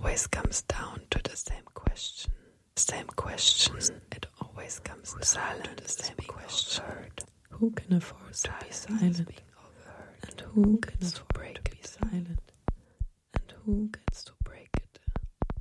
always comes down to the same question. It always comes down to the same question. Who can afford to be silent? And who gets to break to be silent? And who gets